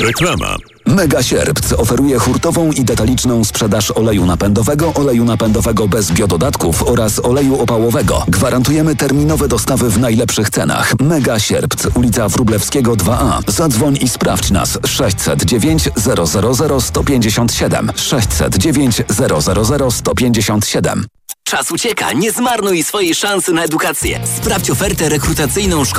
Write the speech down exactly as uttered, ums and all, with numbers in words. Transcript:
Reklama. Mega Sierpc oferuje hurtową i detaliczną sprzedaż oleju napędowego, oleju napędowego bez biododatków oraz oleju opałowego. Gwarantujemy terminowe dostawy w najlepszych cenach. Mega Sierpc, ulica Wróblewskiego dwa A. Zadzwoń i sprawdź nas. sześćset dziewięć zero zero zero sto pięćdziesiąt siedem. sześćset dziewięć zero zero zero sto pięćdziesiąt siedem. Czas ucieka, nie zmarnuj swojej szansy na edukację. Sprawdź ofertę rekrutacyjną szkoły